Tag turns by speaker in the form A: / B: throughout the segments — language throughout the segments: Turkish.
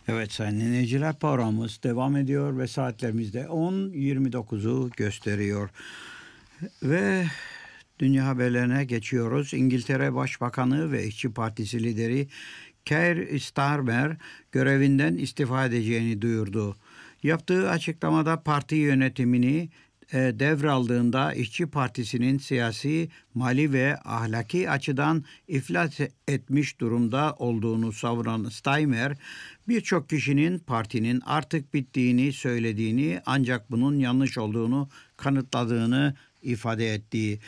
A: Evet sayın dinleyiciler, programımız devam ediyor ve saatlerimizde 10:29'u gösteriyor. Ve dünya haberlerine geçiyoruz. İngiltere Başbakanı ve İşçi Partisi lideri Keir Starmer görevinden istifa edeceğini duyurdu. Yaptığı açıklamada parti yönetimini devraldığında İşçi Partisi'nin siyasi, mali ve ahlaki açıdan iflas etmiş durumda olduğunu savunan Steinmeier, birçok kişinin partinin artık bittiğini söylediğini ancak bunun yanlış olduğunu kanıtladığını ifade ettiği,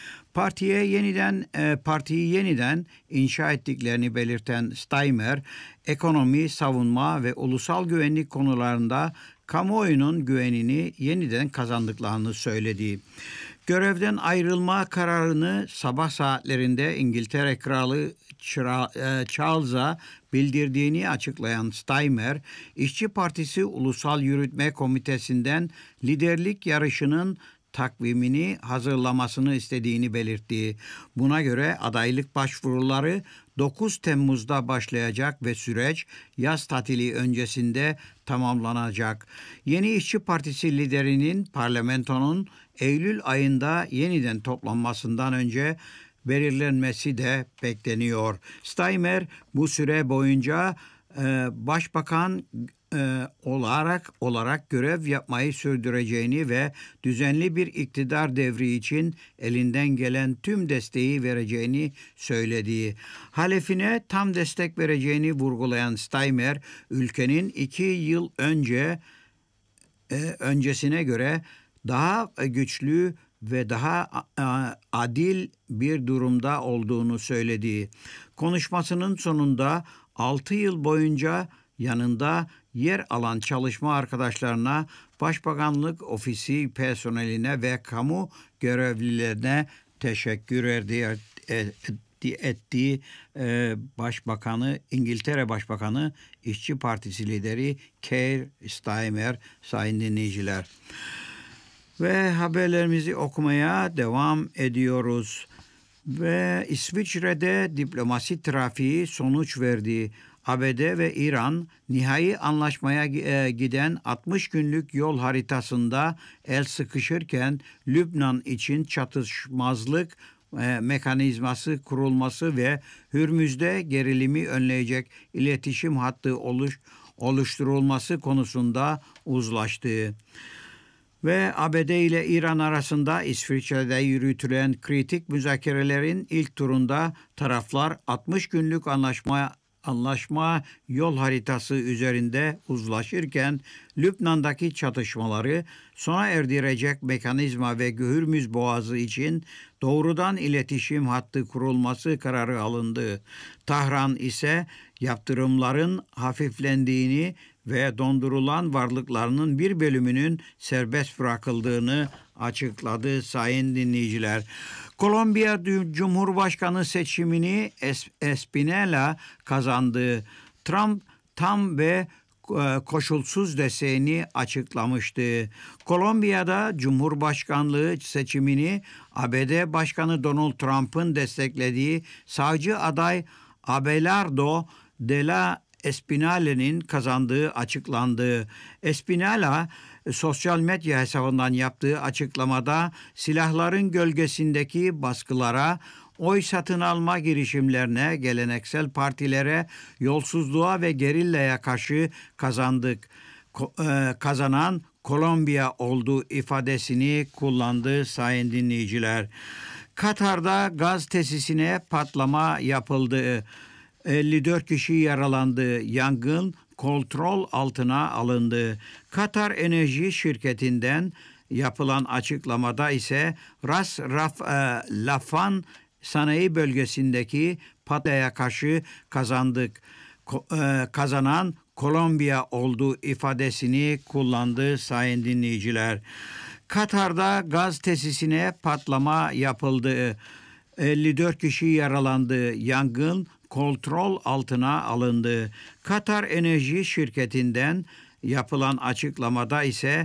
A: partiyi yeniden inşa ettiklerini belirten Steinmeier, ekonomi, savunma ve ulusal güvenlik konularında kamuoyunun güvenini yeniden kazandıklarını söyledi. Görevden ayrılma kararını sabah saatlerinde İngiltere Kralı Charles'a bildirdiğini açıklayan Steinmeier, İşçi Partisi Ulusal Yürütme Komitesi'nden liderlik yarışının takvimini hazırlamasını istediğini belirtti. Buna göre adaylık başvuruları 9 Temmuz'da başlayacak ve süreç yaz tatili öncesinde tamamlanacak. Yeni İşçi Partisi liderinin parlamentonun Eylül ayında yeniden toplanmasından önce belirlenmesi de bekleniyor. Steinmeier bu süre boyunca başbakan olarak görev yapmayı sürdüreceğini ve düzenli bir iktidar devri için elinden gelen tüm desteği vereceğini söyledi. Halefine tam destek vereceğini vurgulayan Steinmeier, ülkenin 2 yıl öncesine göre daha güçlü ve daha adil bir durumda olduğunu söyledi. Konuşmasının sonunda 6 yıl boyunca yanında yer alan çalışma arkadaşlarına, Başbakanlık ofisi personeline ve kamu görevlilerine teşekkür ettiği İngiltere Başbakanı, İşçi Partisi lideri Keir Starmer, sayın dinleyiciler. Ve haberlerimizi okumaya devam ediyoruz. Ve İsviçre'de diplomasi trafiği sonuç verdi. ABD ve İran nihai anlaşmaya giden 60 günlük yol haritasında el sıkışırken Lübnan için çatışmazlık mekanizması kurulması ve Hürmüz'de gerilimi önleyecek iletişim hattı oluşturulması konusunda uzlaştı. Ve ABD ile İran arasında İsviçre'de yürütülen kritik müzakerelerin ilk turunda taraflar 60 günlük anlaşma yol haritası üzerinde uzlaşırken Lübnan'daki çatışmaları sona erdirecek mekanizma ve Hürmüz Boğazı için doğrudan iletişim hattı kurulması kararı alındı. Tahran ise yaptırımların hafiflendiğini ve dondurulan varlıklarının bir bölümünün serbest bırakıldığını açıkladı sayın dinleyiciler. Kolombiya Cumhurbaşkanı seçimini Espinela kazandı. Trump tam ve koşulsuz desteğini açıklamıştı. Kolombiya'da Cumhurbaşkanlığı seçimini ABD Başkanı Donald Trump'ın desteklediği sağcı aday Abelardo de la Espinala'nın kazandığı açıklandı. Espinala sosyal medya hesabından yaptığı açıklamada silahların gölgesindeki baskılara, oy satın alma girişimlerine, geleneksel partilere, yolsuzluğa ve gerillaya karşı kazanan Kolombiya olduğu ifadesini kullandı sayın dinleyiciler. Katar'da gaz tesisine patlama yapıldı. 54 kişi yaralandı. Yangın kontrol altına alındı. Katar Enerji Şirketi'nden yapılan açıklamada ise Ras Lafan sanayi bölgesindeki patlaya karşı kazanan Kolombiya olduğu ifadesini kullandı sayın dinleyiciler. Katar'da gaz tesisine patlama yapıldı. 54 kişi yaralandı. Yangın kontrol altına alındı. Katar Enerji Şirketi'nden yapılan açıklamada ise